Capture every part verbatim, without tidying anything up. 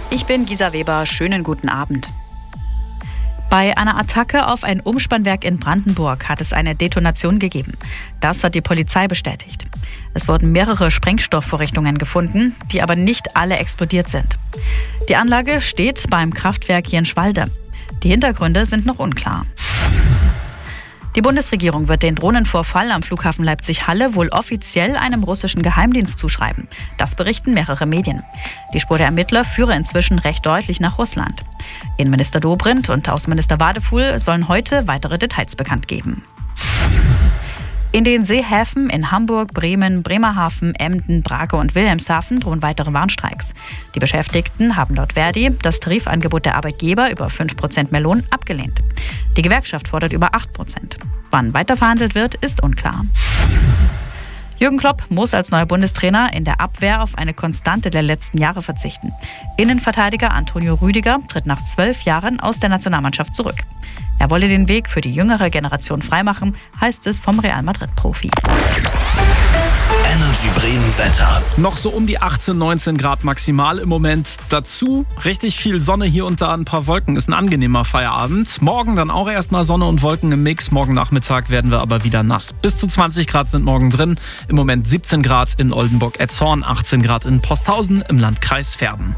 Ich bin Gisa Weber, schönen guten Abend. Bei einer Attacke auf ein Umspannwerk in Brandenburg hat es eine Detonation gegeben. Das hat die Polizei bestätigt. Es wurden mehrere Sprengstoffvorrichtungen gefunden, die aber nicht alle explodiert sind. Die Anlage steht beim Kraftwerk Jenschwalde. Die Hintergründe sind noch unklar. Die Bundesregierung wird den Drohnenvorfall am Flughafen Leipzig-Halle wohl offiziell einem russischen Geheimdienst zuschreiben. Das berichten mehrere Medien. Die Spur der Ermittler führe inzwischen recht deutlich nach Russland. Innenminister Dobrindt und Außenminister Wadefuhl sollen heute weitere Details bekannt geben. In den Seehäfen in Hamburg, Bremen, Bremerhaven, Emden, Brake und Wilhelmshaven drohen weitere Warnstreiks. Die Beschäftigten haben laut Verdi das Tarifangebot der Arbeitgeber über fünf Prozent mehr Lohn abgelehnt. Die Gewerkschaft fordert über acht Prozent. Wann weiter verhandelt wird, ist unklar. Jürgen Klopp muss als neuer Bundestrainer in der Abwehr auf eine Konstante der letzten Jahre verzichten. Innenverteidiger Antonio Rüdiger tritt nach zwölf Jahren aus der Nationalmannschaft zurück. Er wolle den Weg für die jüngere Generation freimachen, heißt es vom Real Madrid-Profis. Energy Bremen Wetter. Noch so um die achtzehn, neunzehn Grad maximal im Moment. Dazu richtig viel Sonne, hier und da ein paar Wolken. Ist ein angenehmer Feierabend. Morgen dann auch erstmal Sonne und Wolken im Mix. Morgen Nachmittag werden wir aber wieder nass. Bis zu zwanzig Grad sind morgen drin. Im Moment siebzehn Grad in Oldenburg-Etzhorn, achtzehn Grad in Posthausen im Landkreis Verden.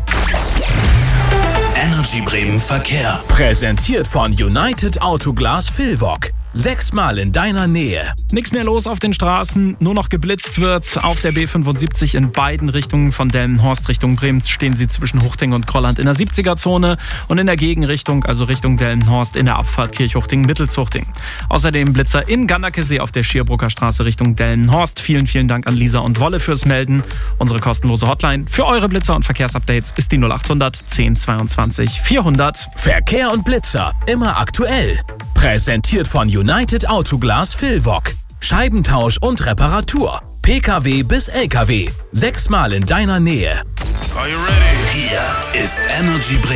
Energy Bremen Verkehr. Präsentiert von United Autoglas Vilvoc. Sechsmal in deiner Nähe. Nichts mehr los auf den Straßen, nur noch geblitzt wird. Auf der B fünfundsiebzig in beiden Richtungen von Delmenhorst Richtung Bremen stehen sie zwischen Huchting und Krolland in der siebziger-Zone und in der Gegenrichtung, also Richtung Delmenhorst, in der Abfahrt Kirchhuchting-Mittelshuchting. Außerdem Blitzer in Gandakesee auf der Schierbrucker Straße Richtung Delmenhorst. Vielen, vielen Dank an Lisa und Wolle fürs Melden. Unsere kostenlose Hotline für eure Blitzer und Verkehrsupdates ist die null achthundert zehn zweiundzwanzig vierhundert. Verkehr und Blitzer, immer aktuell. Präsentiert von United Autoglas Vilvoc. Scheibentausch und Reparatur. Pkw bis Lkw. Sechsmal in deiner Nähe. Are you ready? Hier ist Energy Bremen.